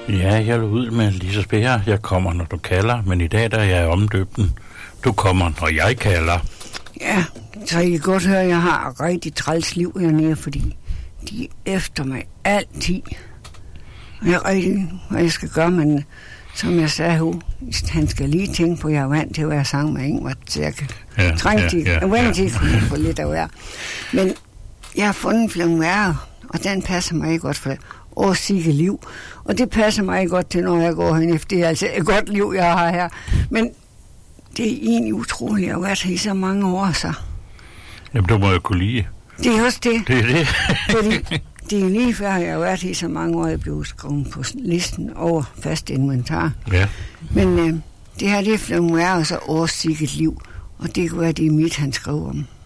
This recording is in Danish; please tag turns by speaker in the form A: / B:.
A: Ja, jeg vil ud med Lise Speer. Jeg kommer, når du kalder, men i dag der er jeg omdøbten. Du kommer, når jeg kalder.
B: Ja, så I kan godt høre, at jeg har et rigtig træls liv hernede, fordi de er efter mig altid. Og jeg rigtig, hvad jeg skal gøre, men som jeg sagde, han skal lige tænke på, at jeg er vant til at være sammen med Ingvar, så jeg kan trænge til at komme på lidt af hver. Men jeg har fundet en flammeværre, og den passer mig ikke godt for sikke liv. Og det passer mig ikke godt til, når jeg går hen efter. Det er altså et godt liv, jeg har her. Men det er egentlig utroligt, jeg har været her i så mange år, så.
A: Jamen, du må jo kunne lide.
B: Det er også det.
A: Det er det.
B: Fordi det er lige før, jeg har været her i så mange år, jeg blev skrevet på listen over fast inventar.
A: Ja.
B: Men det her, det er flammeværre, og så årsikkert liv. Og det kunne være, det er mit, han skrev om.